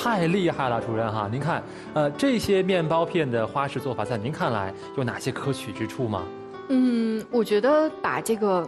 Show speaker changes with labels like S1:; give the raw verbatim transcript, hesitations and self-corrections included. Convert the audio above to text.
S1: 太厉害了，主任哈！您看，呃，这些面包片的花式做法，在您看来有哪些可取之处吗？
S2: 嗯，我觉得把这个